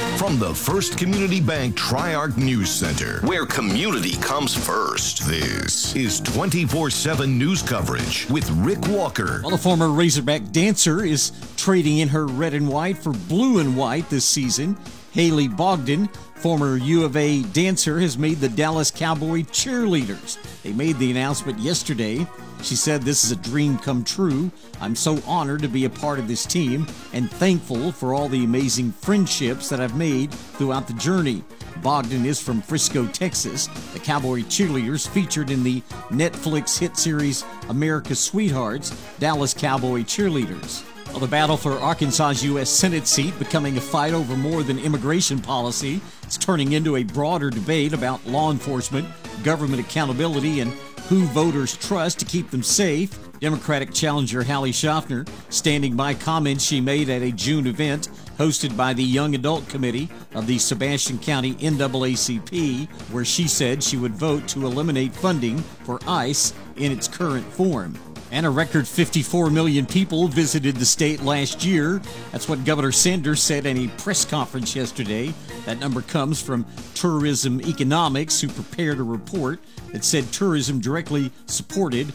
From the First Community Bank Tri-Arc News Center, where community comes first, this is 24/7 news coverage with Rick Walker. Well, the former Razorback dancer is trading in her red and white for blue and white this season. Haley Bogdan, former U of A dancer, has made the Dallas Cowboy cheerleaders. They made the announcement yesterday. She said, "This is a dream come true. I'm so honored to be a part of this team and thankful for all the amazing friendships that I've made throughout the journey." Bogdan is from Frisco, Texas. The Cowboy cheerleaders featured in the Netflix hit series America's Sweethearts, Dallas Cowboy cheerleaders. Well, the battle for Arkansas's U.S. Senate seat becoming a fight over more than immigration policy. It's turning into a broader debate about law enforcement, government accountability, and who voters trust to keep them safe. Democratic challenger Hallie Schaffner standing by comments she made at a June event hosted by the Young Adult Committee of the Sebastian County NAACP, where she said she would vote to eliminate funding for ICE in its current form. And a record 54 million people visited the state last year. That's what Governor Sanders said in a press conference yesterday. That number comes from Tourism Economics, who prepared a report that said tourism directly supported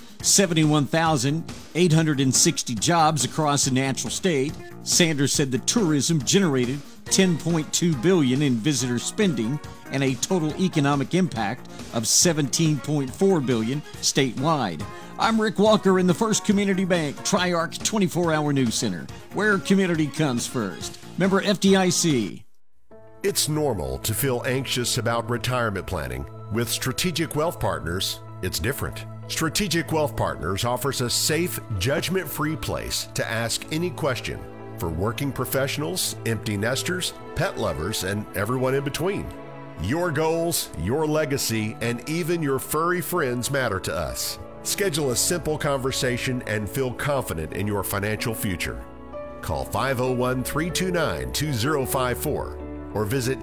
71,860 jobs across the natural state. Sanders said that tourism generated $10.2 billion in visitor spending and a total economic impact of $17.4 billion statewide. I'm Rick Walker in the First Community Bank Tri-Arc 24-Hour News Center, where community comes first. Member FDIC. It's normal to feel anxious about retirement planning. With Strategic Wealth Partners, it's different. Strategic Wealth Partners offers a safe, judgment-free place to ask any question for working professionals, empty nesters, pet lovers, and everyone in between. Your goals, your legacy, and even your furry friends matter to us. Schedule a simple conversation and feel confident in your financial future. Call 501-329-2054 or visit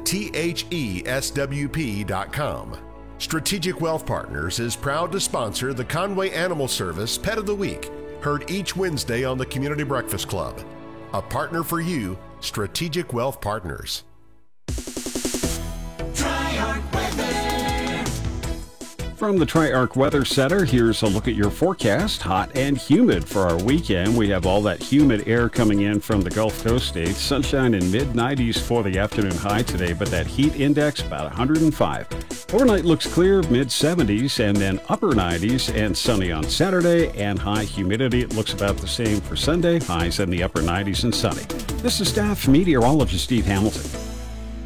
theswp.com. Strategic Wealth Partners is proud to sponsor the Conway Animal Service Pet of the Week, heard each Wednesday on the Community Breakfast Club. A partner for you, Strategic Wealth Partners. From the Tri-Arc Weather Center, here's a look at your forecast. Hot and humid for our weekend. We have all that humid air coming in from the Gulf Coast states. Sunshine in mid-90s for the afternoon high today, but that heat index about 105. Overnight looks clear, mid-70s, and then upper 90s and sunny on Saturday, and high humidity. It looks about the same for Sunday. Highs in the upper 90s and sunny. This is staff meteorologist Steve Hamilton.